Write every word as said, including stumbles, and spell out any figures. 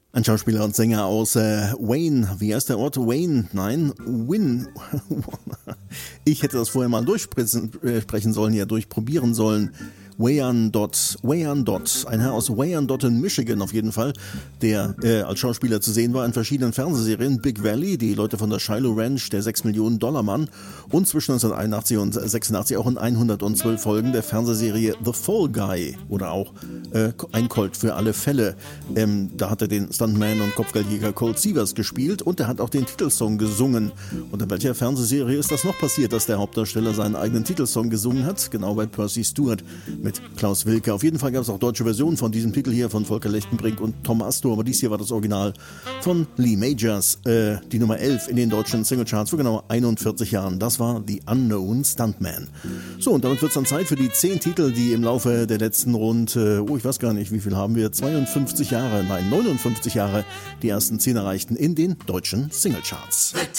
Ein Schauspieler und Sänger aus äh, Wayne. Wie heißt der Ort? Wayne? Nein, Win. Ich hätte das vorher mal durchsprechen sollen, ja durchprobieren sollen. Wyandotte, Wyandotte, ein Herr aus Wyandotte in Michigan auf jeden Fall, der äh, als Schauspieler zu sehen war in verschiedenen Fernsehserien. Big Valley, die Leute von der Shiloh Ranch, der sechs Millionen Dollar Mann und zwischen neunzehnhunderteinundachtzig und sechsundachtzig auch in hundertzwölf Folgen der Fernsehserie The Fall Guy oder auch äh, Ein Colt für alle Fälle. Ähm, da hat er den Stuntman und Kopfgeldjäger Colt Sievers gespielt und er hat auch den Titelsong gesungen. Und in welcher Fernsehserie ist das noch passiert, dass der Hauptdarsteller seinen eigenen Titelsong gesungen hat? Genau bei Percy Stewart mit Klaus Wilke. Auf jeden Fall gab es auch deutsche Versionen von diesem Titel hier von Volker Lechtenbrink und Tom Astor, aber dies hier war das Original von Lee Majors, äh, die Nummer elf in den deutschen Singlecharts vor genau einundvierzig Jahren. Das war The Unknown Stuntman. So, und damit wird es dann Zeit für die zehn Titel, die im Laufe der letzten rund, äh, oh, ich weiß gar nicht, wie viel haben wir, zweiundfünfzig Jahre, nein, neunundfünfzig Jahre, die ersten zehn erreichten in den deutschen Singlecharts.